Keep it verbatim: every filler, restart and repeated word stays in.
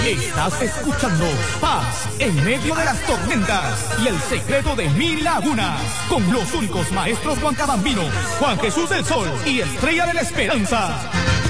Estás escuchando Paz en medio de las tormentas y el secreto de mil lagunas con los únicos maestros Juan Cabambino, Juan Jesús del Sol y Estrella de la Esperanza.